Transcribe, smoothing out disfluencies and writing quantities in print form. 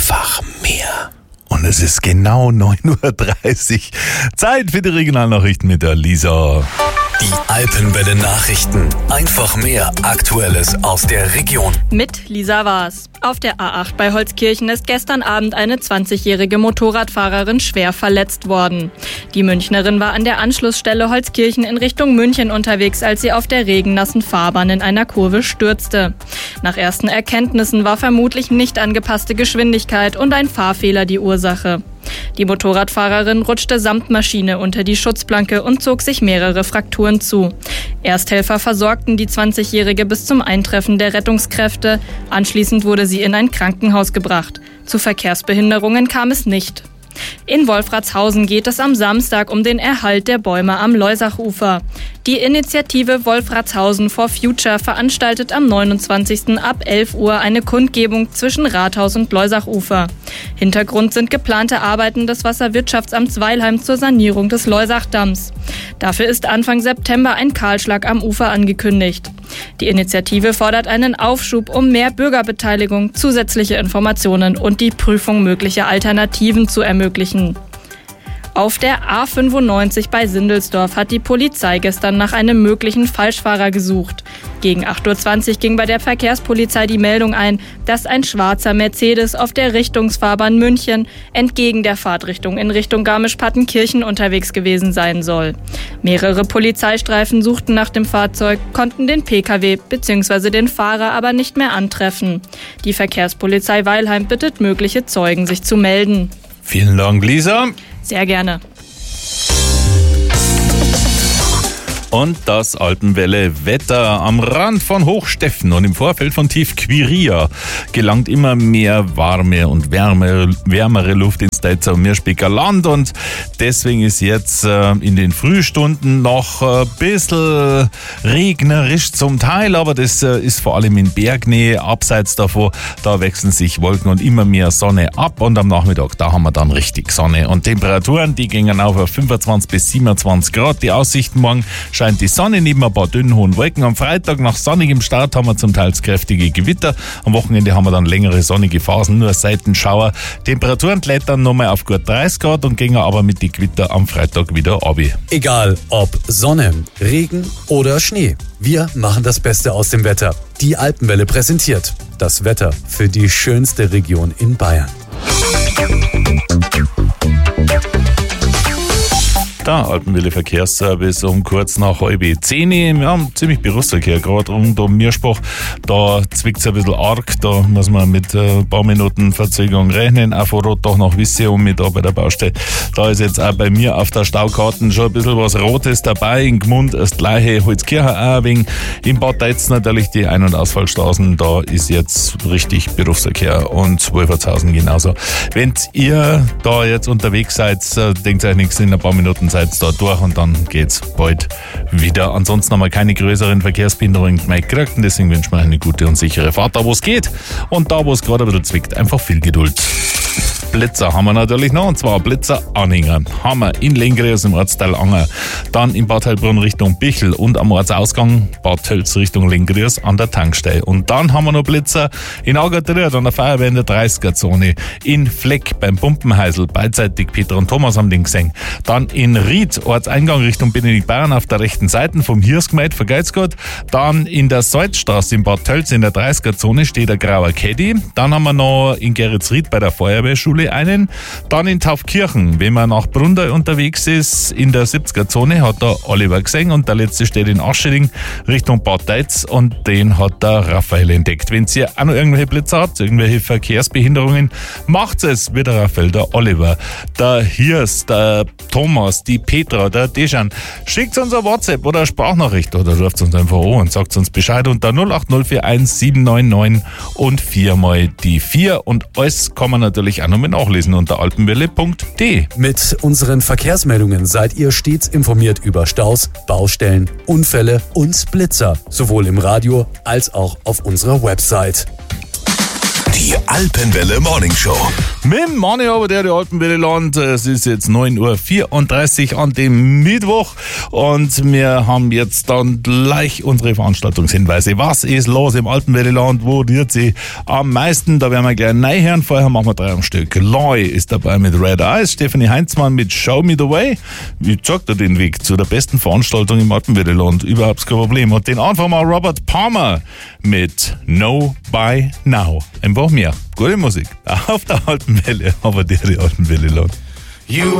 einfach mehr. Und es ist genau 9.30 Uhr. Zeit für die Regionalnachrichten mit der Lisa. Die Alpenwelle Nachrichten. Einfach mehr Aktuelles aus der Region. Mit Lisa Waas. Auf der A8 bei Holzkirchen ist gestern Abend eine 20-jährige Motorradfahrerin schwer verletzt worden. Die Münchnerin war an der Anschlussstelle Holzkirchen in Richtung München unterwegs, als sie auf der regennassen Fahrbahn in einer Kurve stürzte. Nach ersten Erkenntnissen war vermutlich nicht angepasste Geschwindigkeit und ein Fahrfehler die Ursache. Die Motorradfahrerin rutschte samt Maschine unter die Schutzplanke und zog sich mehrere Frakturen zu. Ersthelfer versorgten die 20-Jährige bis zum Eintreffen der Rettungskräfte. Anschließend wurde sie in ein Krankenhaus gebracht. Zu Verkehrsbehinderungen kam es nicht. In Wolfratshausen geht es am Samstag um den Erhalt der Bäume am Leusachufer. Die Initiative Wolfratshausen for Future veranstaltet am 29. ab 11 Uhr eine Kundgebung zwischen Rathaus und Leusachufer. Hintergrund sind geplante Arbeiten des Wasserwirtschaftsamts Weilheim zur Sanierung des Leusachdamms. Dafür ist Anfang September ein Kahlschlag am Ufer angekündigt. Die Initiative fordert einen Aufschub, um mehr Bürgerbeteiligung, zusätzliche Informationen und die Prüfung möglicher Alternativen zu ermöglichen. Auf der A95 bei Sindelsdorf hat die Polizei gestern nach einem möglichen Falschfahrer gesucht. Gegen 8.20 Uhr ging bei der Verkehrspolizei die Meldung ein, dass ein schwarzer Mercedes auf der Richtungsfahrbahn München entgegen der Fahrtrichtung in Richtung Garmisch-Partenkirchen unterwegs gewesen sein soll. Mehrere Polizeistreifen suchten nach dem Fahrzeug, konnten den Pkw bzw. den Fahrer aber nicht mehr antreffen. Die Verkehrspolizei Weilheim bittet mögliche Zeugen, sich zu melden. Vielen Dank, Lisa. Sehr gerne. Und das Alpenwelle-Wetter am Rand von Hochsteffen und im Vorfeld von Tiefquiria gelangt immer mehr warme und wärmere Luft ins Deizer und Mirschbecker Land und deswegen ist jetzt in den Frühstunden noch ein bisschen regnerisch zum Teil, aber das ist vor allem in Bergnähe, abseits davon, da wechseln sich Wolken und immer mehr Sonne ab und am Nachmittag, da haben wir dann richtig Sonne und Temperaturen, die gingen auf 25 bis 27 Grad, die Aussichten morgen scheint die Sonne neben ein paar dünnen hohen Wolken. Am Freitag nach sonnigem Start haben wir zum Teil kräftige Gewitter. Am Wochenende haben wir dann längere sonnige Phasen, nur Seitenschauer. Temperaturen klettern nochmal auf gut 30 Grad und gehen aber mit den Gewitter am Freitag wieder runter. Egal ob Sonne, Regen oder Schnee, wir machen das Beste aus dem Wetter. Die Alpenwelle präsentiert das Wetter für die schönste Region in Bayern. Der Alpenwelle Verkehrsservice um kurz nach 9:30. Wir haben ziemlich Berufsverkehr, gerade rund um Mirschbach. Da zwickt es ein bisschen arg, da muss man mit ein paar Minuten Verzögerung rechnen. Auch von Rottach nach Wisse um mit da bei der Baustelle. Da ist jetzt auch bei mir auf der Staukarten schon ein bisschen was Rotes dabei. In Gmund das gleiche, Holzkirchen auch ein wenig. In Bad Teiz natürlich die Ein- und Ausfallstraßen. Da ist jetzt richtig Berufsverkehr und Wolfratshausen genauso. Wenn ihr da jetzt unterwegs seid, denkt euch nichts, in ein paar Minuten seid da durch und dann geht's bald wieder. Ansonsten haben wir keine größeren Verkehrsbehinderungen mehr gekriegt und deswegen wünschen wir eine gute und sichere Fahrt, da wo es geht und da wo es gerade ein bisschen zwickt, einfach viel Geduld. Blitzer haben wir natürlich noch, und zwar Blitzer-Anhänger haben wir in Lenggries im Ortsteil Anger, dann in Bad Heilbrunn Richtung Bichl und am Ortsausgang Bad Tölz Richtung Lenggries an der Tankstelle. Und dann haben wir noch Blitzer in Agatriert an der Feuerwehr in der 30er-Zone, in Fleck beim Pumpenheisel, beidseitig Peter und Thomas haben den gesehen. Dann in Ried, Ortseingang Richtung Benedikt-Bayern auf der rechten Seite vom Hirsgemeid, vergeht's gut. Dann in der Salzstraße in Bad Tölz in der 30er-Zone steht der grauer Caddy. Dann haben wir noch in Geretsried bei der Feuerwehrschule einen. Dann in Taufkirchen, wenn man nach Brundal unterwegs ist, in der 70er-Zone hat der Oliver gesehen und der letzte steht in Ascheding Richtung Bad Teiz und den hat der Raphael entdeckt. Wenn ihr auch noch irgendwelche Blitzer habt, irgendwelche Verkehrsbehinderungen, macht es wie der Raphael, der Oliver, der Hirs, der Thomas, die Petra, der Dejan. Schickt uns eine WhatsApp oder eine Sprachnachricht oder ruft uns einfach an und sagt uns Bescheid unter 08041 799 und 4 mal die 4 und alles kann man natürlich auch noch mit nachlesen unter alpenwelle.de. Mit unseren Verkehrsmeldungen seid ihr stets informiert über Staus, Baustellen, Unfälle und Blitzer, sowohl im Radio als auch auf unserer Website. Die Die Alpenwelle Morning Show. Mit dem Manni aber der Alpenwelle Land. Es ist jetzt 9.34 Uhr an dem Mittwoch und wir haben jetzt dann gleich unsere Veranstaltungshinweise. Was ist los im Alpenwelle Land? Wo rührt sie am meisten? Da werden wir gleich reinhören. Vorher machen wir 3 am Stück. Loy ist dabei mit Red Eyes, Stephanie Heinzmann mit Show Me the Way. Wie zeigt er den Weg zu der besten Veranstaltung im Alpenwelle Land? Überhaupt kein Problem. Und den Anfang mal Robert Palmer mit No by Now. Einfach mehr. Gute Musik. Auf der Alpenwelle, aber der Alpenwelle Land.